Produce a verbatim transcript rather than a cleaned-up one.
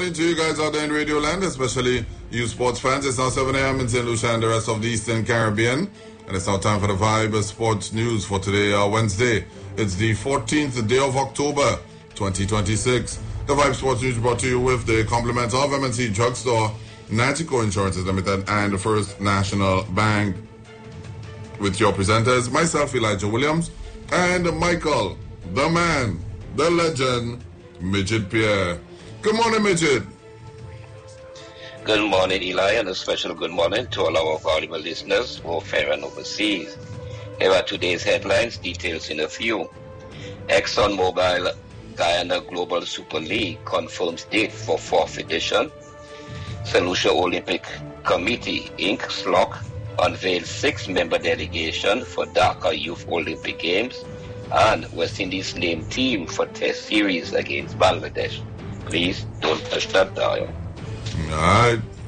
morning to you guys out there in Radio Land, especially you sports fans. It's now seven a.m. in Saint Lucia and the rest of the Eastern Caribbean. And it's now time for the Vibe Sports News for today, uh, Wednesday. It's the fourteenth day of October, twenty twenty-six. The Vibe Sports News brought to you with the compliments of M and C Drugstore, Nantico Insurances Limited, and the First National Bank. With your presenters, myself, Elijah Williams, and Michael, the man, the legend, Midget Pierre. Good morning, Midget. Good morning, Eli, and a special good morning to all our valuable listeners, both fair and overseas. Here are today's headlines, details in a few. ExxonMobil Guyana Global Super League confirms date for fourth edition. Saint Lucia Olympic Committee, Incorporated, S L O C, unveils six-member delegation for Dhaka Youth Olympic Games, and West Indies named team for Test Series against Bangladesh. Please don't touch that dial. All right.